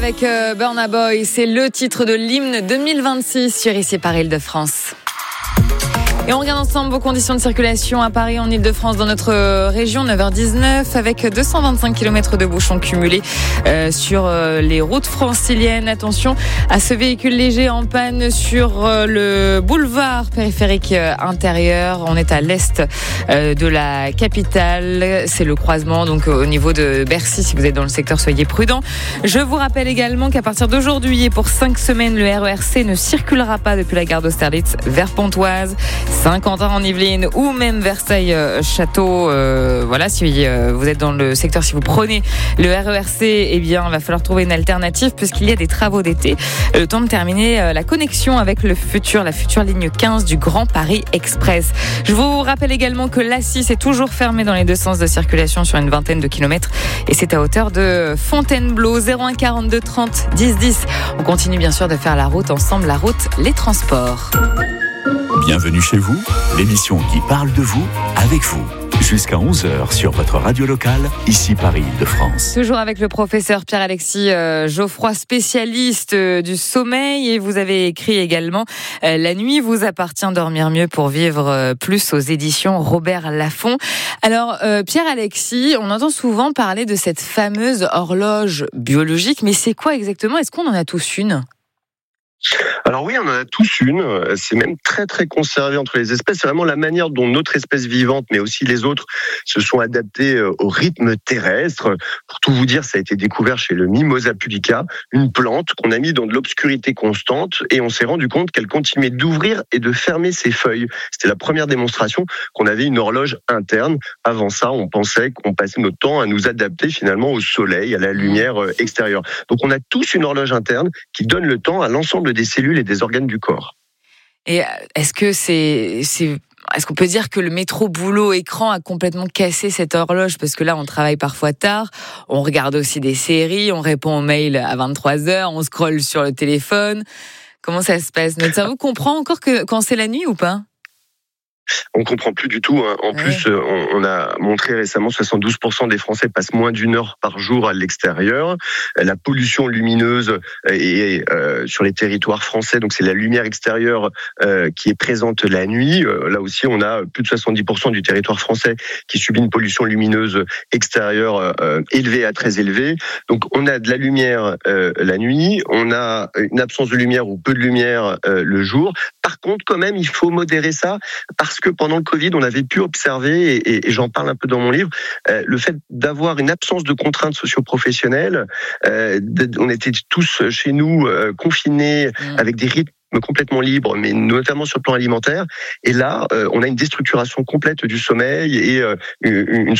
avec Burna Boy. C'est le titre de l'hymne 2026 sur Ici par Île-de-France. Et on regarde ensemble vos conditions de circulation à Paris, en Île-de-France, dans notre région, 9h19, avec 225 km de bouchons cumulés sur les routes franciliennes. Attention à ce véhicule léger en panne sur le boulevard périphérique intérieur. On est à l'est de la capitale. C'est le croisement, donc au niveau de Bercy. Si vous êtes dans le secteur, soyez prudents. Je vous rappelle également qu'à partir d'aujourd'hui et pour 5 semaines, le RERC ne circulera pas depuis la gare d'Austerlitz vers Pontoise, Saint-Quentin en Yvelines ou même Versailles-Château. Voilà, si vous êtes dans le secteur, si vous prenez le RERC, eh bien, il va falloir trouver une alternative puisqu'il y a des travaux d'été. Le temps de terminer la connexion avec la future ligne 15 du Grand Paris Express. Je vous rappelle également que l'A6 est toujours fermé dans les deux sens de circulation sur une vingtaine de kilomètres et c'est à hauteur de Fontainebleau. 01 42 30 10 10. On continue bien sûr de faire la route ensemble, la route, les transports. Bienvenue chez vous, l'émission qui parle de vous, avec vous. Jusqu'à 11h sur votre radio locale, ici Paris Île-de-France. Toujours avec le professeur Pierre-Alexis Geoffroy, spécialiste du sommeil. Et vous avez écrit également « La nuit vous appartient, dormir mieux pour vivre plus » aux éditions Robert Laffont. Alors Pierre-Alexis, on entend souvent parler de cette fameuse horloge biologique. Mais c'est quoi exactement ? Est-ce qu'on en a tous une ? Alors oui, on en a tous une. C'est même très très conservé entre les espèces. C'est vraiment la manière dont notre espèce vivante, mais aussi les autres, se sont adaptés au rythme terrestre. Pour tout vous dire, ça a été découvert chez le Mimosa pudica, une plante qu'on a mis dans de l'obscurité constante, et on s'est rendu compte qu'elle continuait d'ouvrir et de fermer ses feuilles. C'était la première démonstration qu'on avait une horloge interne. Avant ça, on pensait qu'on passait notre temps à nous adapter finalement au soleil, à la lumière extérieure. Donc on a tous une horloge interne qui donne le temps à l'ensemble des cellules et des organes du corps. Et est-ce qu'on peut dire que le métro boulot écran a complètement cassé cette horloge ? Parce que là, on travaille parfois tard, on regarde aussi des séries, on répond aux mails à 23h, on scrolle sur le téléphone. Comment ça se passe ? Notre cerveau comprend encore que quand c'est la nuit ou pas ? On comprend plus du tout. En plus, on a montré récemment 72% des Français passent moins d'1 heure par jour à l'extérieur. La pollution lumineuse est sur les territoires français, donc c'est la lumière extérieure qui est présente la nuit. Là aussi, on a plus de 70% du territoire français qui subit une pollution lumineuse extérieure élevée à très élevée. Donc on a de la lumière la nuit, on a une absence de lumière ou peu de lumière le jour. Par contre, quand même, il faut modérer ça parce que pendant le Covid, on avait pu observer, et j'en parle un peu dans mon livre, le fait d'avoir une absence de contraintes socio-professionnelles. On était tous chez nous confinés avec des rythmes complètement libres, mais notamment sur le plan alimentaire. Et là, on a une déstructuration complète du sommeil et une